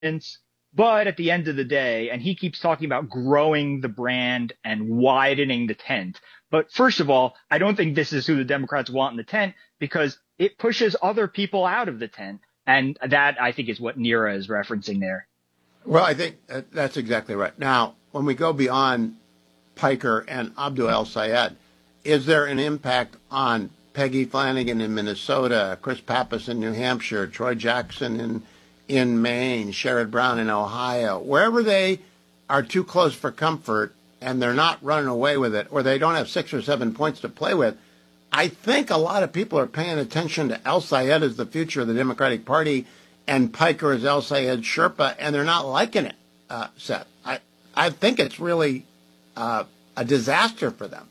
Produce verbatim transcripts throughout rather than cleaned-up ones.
But at the end of the day, and he keeps talking about growing the brand and widening the tent. But first of all, I don't think this is who the Democrats want in the tent because it pushes other people out of the tent. And that, I think, is what Neera is referencing there. Well, I think that's exactly right. Now, when we go beyond Piker and Abdul El-Sayed, is there an impact on Peggy Flanagan in Minnesota, Chris Pappas in New Hampshire, Troy Jackson in in Maine, Sherrod Brown in Ohio, wherever they are too close for comfort and they're not running away with it, or they don't have six or seven points to play with, I think a lot of people are paying attention to El-Sayed as the future of the Democratic Party and Piker as El-Sayed Sherpa, and they're not liking it, uh, Seth. I, I think it's really uh, a disaster for them.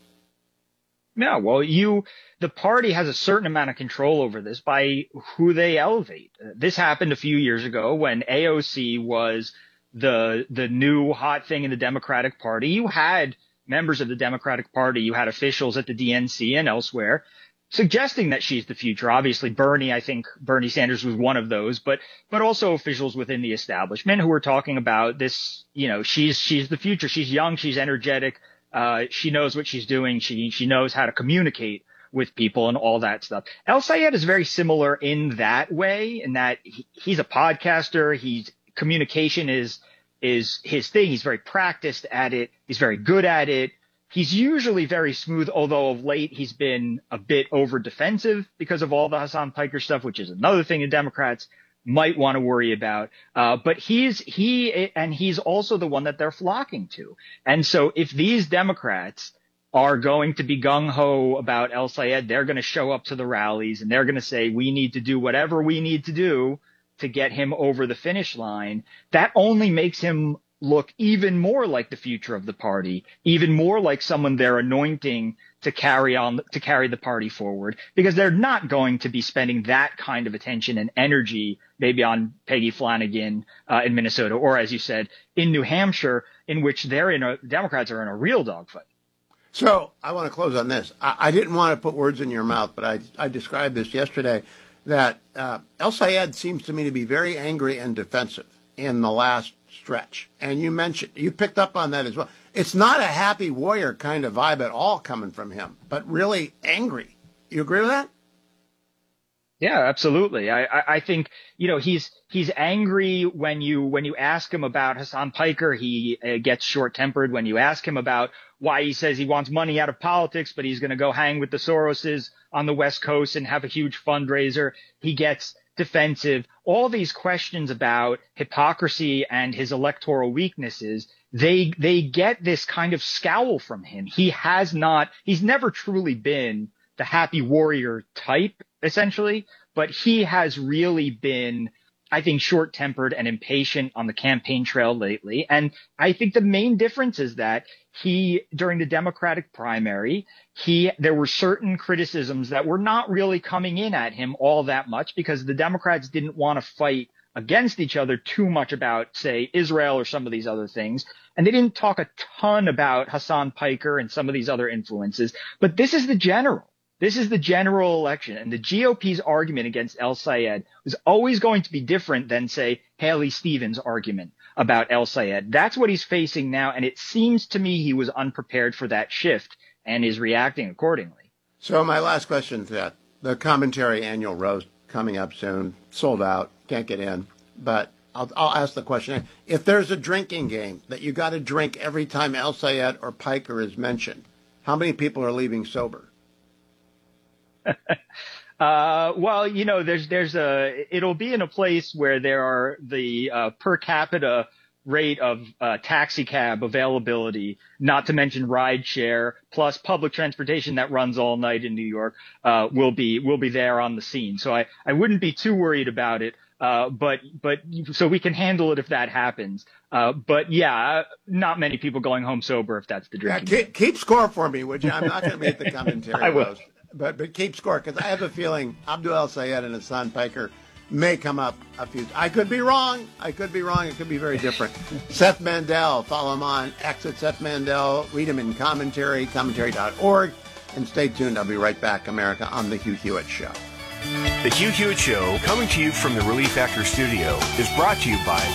Yeah, well, you, the party has a certain amount of control over this by who they elevate. This happened a few years ago when A O C was the, the new hot thing in the Democratic Party. You had members of the Democratic Party, you had officials at the D N C and elsewhere suggesting that she's the future. Obviously, Bernie, I think Bernie Sanders was one of those, but, but also officials within the establishment who were talking about this, you know, she's, she's the future. She's young. She's energetic. Uh, she knows what she's doing. She, she knows how to communicate with people and all that stuff. El-Sayed is very similar in that way, in that he, he's a podcaster. He's communication is, is his thing. He's very practiced at it. He's very good at it. He's usually very smooth, although of late he's been a bit over defensive because of all the Hasan Piker stuff, which is another thing the Democrats might want to worry about. Uh, but he's, he, and he's also the one that they're flocking to. And so if these Democrats are going to be gung-ho about El-Sayed, they're going to show up to the rallies and they're going to say, we need to do whatever we need to do to get him over the finish line. That only makes him look even more like the future of the party, even more like someone they're anointing to carry on, to carry the party forward, because they're not going to be spending that kind of attention and energy maybe on Peggy Flanagan uh, in Minnesota, or as you said, in New Hampshire, in which they're in a, Democrats are in a real dogfight. So I want to close on this. I, I didn't want to put words in your mouth, but I, I described this yesterday, that uh, El-Sayed seems to me to be very angry and defensive in the last stretch. And you mentioned, you picked up on that as well. It's not a happy warrior kind of vibe at all coming from him, but really angry. You agree with that? Yeah, absolutely. I, I, I think, you know, he's, he's angry when you, when you ask him about Hasan Piker. He uh, gets short tempered when you ask him about why he says he wants money out of politics, but he's going to go hang with the Soroses on the West Coast and have a huge fundraiser. He gets defensive. All these questions about hypocrisy and his electoral weaknesses, they, they get this kind of scowl from him. He has not, he's never truly been the happy warrior type, essentially, but he has really been, I think, short-tempered and impatient on the campaign trail lately. And I think the main difference is that he, during the Democratic primary, he, there were certain criticisms that were not really coming in at him all that much because the Democrats didn't want to fight against each other too much about, say, Israel or some of these other things. And they didn't talk a ton about Hasan Piker and some of these other influences. But this is the general. This is the general election, and the G O P's argument against El-Sayed was always going to be different than, say, Haley Stevens' argument about El-Sayed. That's what he's facing now, and it seems to me he was unprepared for that shift and is reacting accordingly. So my last question to that, the commentary annual roast coming up soon, sold out, can't get in, but I'll, I'll ask the question. If there's a drinking game that you got to drink every time El-Sayed or Piker is mentioned, how many people are leaving sober? uh, well, you know, there's, there's a, it'll be in a place where there are the, uh, per capita rate of, uh, taxi cab availability, not to mention ride share, plus public transportation that runs all night in New York, uh, will be, will be there on the scene. So I, I wouldn't be too worried about it. Uh, but, but, so we can handle it if that happens. Uh, but yeah, not many people going home sober if that's the drinking. Yeah, keep, keep score for me, would you? I'm not going to be at the commentary. I will. Roast. But but keep score, because I have a feeling Abdul El-Sayed and Hasan Piker may come up a few. I could be wrong. I could be wrong. It could be very different. Seth Mandel, follow him on X at Seth Mandel. Read him in commentary, commentary dot org. And stay tuned. I'll be right back, America, on The Hugh Hewitt Show. The Hugh Hewitt Show, coming to you from the Relief Factor studio, is brought to you by